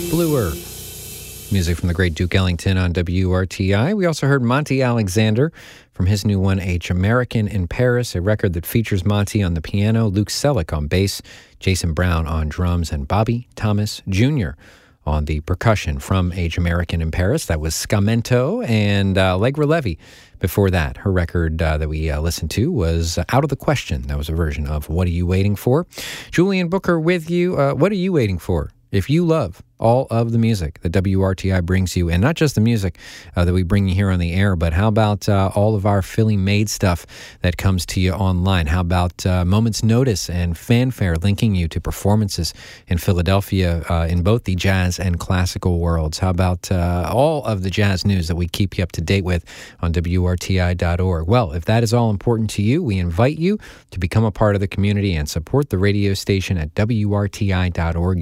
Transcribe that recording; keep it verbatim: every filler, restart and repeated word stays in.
Bluer. Music from the great Duke Ellington on W R T I. We also heard Monty Alexander from his new one, Age American in Paris, a record that features Monty on the piano, Luke Selleck on bass, Jason Brown on drums, and Bobby Thomas Junior on the percussion from Age American in Paris. That was Scamento, and uh, Allegra Levy before that. Her record uh, that we uh, listened to was Out of the Question. That was a version of What Are You Waiting For? Julian Booker with you. Uh, what are you waiting for? If you love all of the music that W R T I brings you, and not just the music uh, that we bring you here on the air, but how about uh, all of our Philly-made stuff that comes to you online? How about uh, Moments Notice and Fanfare linking you to performances in Philadelphia uh, in both the jazz and classical worlds? How about uh, all of the jazz news that we keep you up to date with on W R T I dot org? Well, if that is all important to you, we invite you to become a part of the community and support the radio station at W R T I dot org.